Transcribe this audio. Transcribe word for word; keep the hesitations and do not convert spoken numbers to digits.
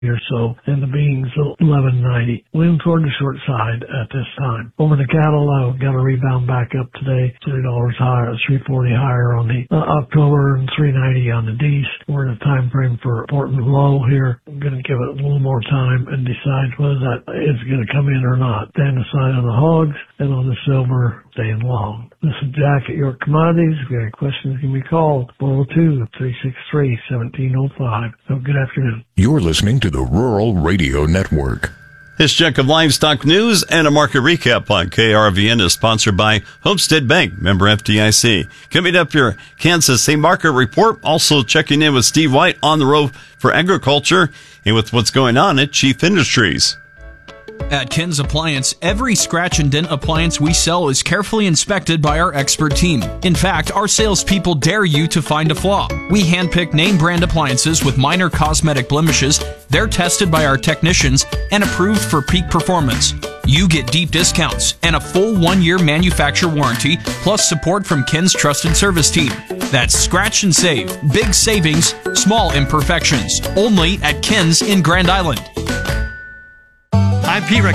or so, and the beans eleven ninety. Wind toward the short side at this time. Over the cattle, I've got a rebound back up today, three dollars higher, three forty higher on the uh, October and three ninety on the D's. We're in a time frame for important low here. I'm going to give it a little more time and decide whether that is going to come in or not. Stand aside on the hogs and on the silver, staying long. This is Jack at York Commodities. If you have any questions, give me a call, four oh two, three six three, one seven oh five. Have a good afternoon. You're listening to the Rural Radio Network. This check of livestock news and a market recap on K R V N is sponsored by Homestead Bank, member F D I C. Coming up, your Kansas State Market Report. Also checking in with Steve White on the road for agriculture and with what's going on at Chief Industries. At Ken's Appliance, every scratch and dent appliance we sell is carefully inspected by our expert team. In fact, our salespeople dare you to find a flaw. We handpick name brand appliances with minor cosmetic blemishes. They're tested by our technicians and approved for peak performance. You get deep discounts and a full one-year manufacturer warranty, plus support from Ken's trusted service team. That's scratch and save. Big savings, small imperfections. Only at Ken's in Grand Island. I P